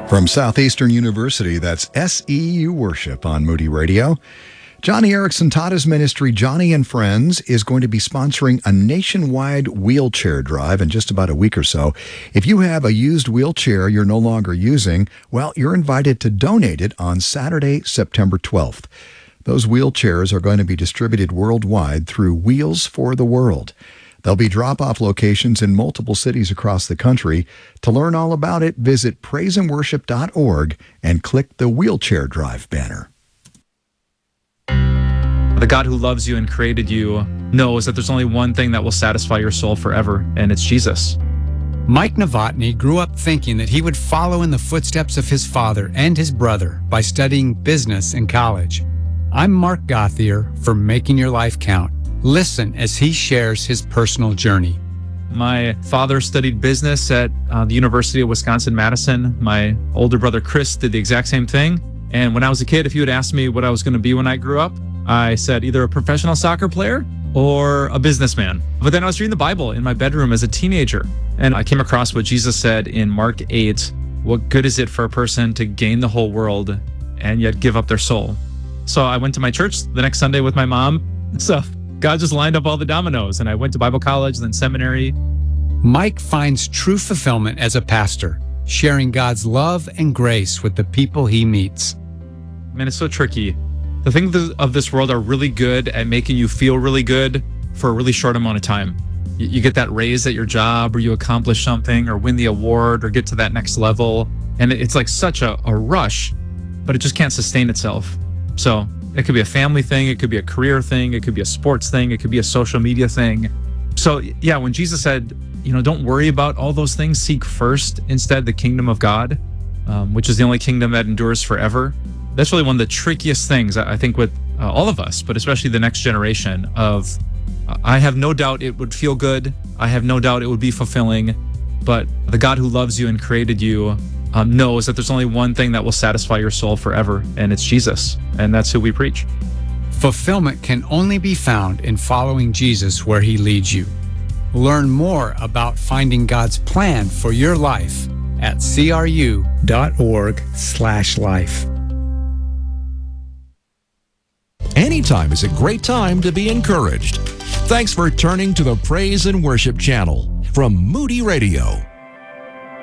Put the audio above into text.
From Southeastern University, that's SEU Worship on Moody Radio. Johnny Erickson Tada's ministry, Johnny and Friends, is going to be sponsoring a nationwide wheelchair drive in just about a week or so. If you have a used wheelchair you're no longer using, well, you're invited to donate it on Saturday, September 12th. Those wheelchairs are going to be distributed worldwide through Wheels for the World. There'll be drop-off locations in multiple cities across the country. To learn all about it, visit praiseandworship.org and click the Wheelchair Drive banner. The God who loves you and created you knows that there's only one thing that will satisfy your soul forever, and it's Jesus. Mike Novotny grew up thinking that he would follow in the footsteps of his father and his brother by studying business in college. I'm Mark Gothier for Making Your Life Count. Listen as he shares his personal journey. My father studied business at the University of Wisconsin-Madison. My older brother Chris did the exact same thing. And when I was a kid, if you had asked me what I was going to be when I grew up, I said either a professional soccer player or a businessman. But then I was reading the Bible in my bedroom as a teenager, and I came across what Jesus said in Mark 8, what good is it for a person to gain the whole world and yet give up their soul? So I went to my church the next Sunday with my mom. So God just lined up all the dominoes, and I went to Bible college, then seminary. Mike finds true fulfillment as a pastor, sharing God's love and grace with the people he meets. Man, it's so tricky. The things of this world are really good at making you feel really good for a really short amount of time. You get that raise at your job, or you accomplish something, or win the award, or get to that next level. And it's like such a rush, but it just can't sustain itself. So it could be a family thing, it could be a career thing, it could be a sports thing, it could be a social media thing. So yeah, when Jesus said, don't worry about all those things, seek first instead the kingdom of God, which is the only kingdom that endures forever. That's really one of the trickiest things, I think, with all of us, but especially the next generation of, I have no doubt it would feel good. I have no doubt it would be fulfilling, but the God who loves you and created you knows that there's only one thing that will satisfy your soul forever, and it's Jesus. And that's who we preach. Fulfillment can only be found in following Jesus where he leads you. Learn more about finding God's plan for your life at cru.org/life. Anytime is a great time to be encouraged. Thanks for turning to the Praise and Worship channel from Moody Radio.